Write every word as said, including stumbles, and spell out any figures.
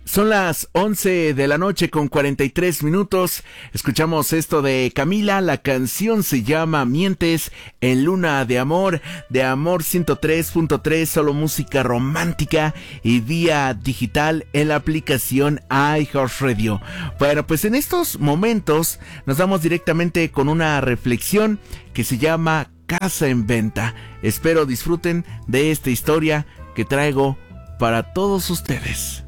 Son las once de la noche con cuarenta y tres minutos. Escuchamos esto de Camila. La canción se llama Mientes en Luna de Amor, de Amor ciento tres punto tres, solo música romántica y vía digital en la aplicación iHeartRadio. Bueno, pues en estos momentos nos vamos directamente con una reflexión que se llama Casa en Venta. Espero disfruten de esta historia que traigo para todos ustedes.